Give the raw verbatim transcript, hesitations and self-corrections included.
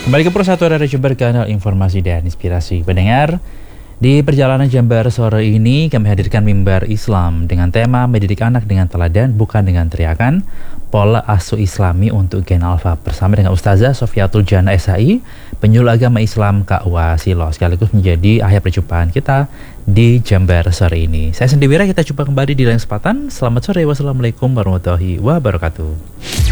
Kembali ke Persatuan Radio Jember, kanal informasi dan inspirasi pendengar. Di perjalanan Jember sore ini kami hadirkan mimbar Islam dengan tema mendidik anak dengan teladan bukan dengan teriakan, pola asuh Islami untuk Gen Alpha, bersama dengan Ustazah Sofiatul Jannah S H I, penyuluh agama Islam K U A Silo, sekaligus menjadi akhir perjumpaan kita di Jember sore ini. Saya Sendiri Wira, kita jumpa kembali di lain kesempatan. Selamat sore, wassalamualaikum warahmatullahi wabarakatuh.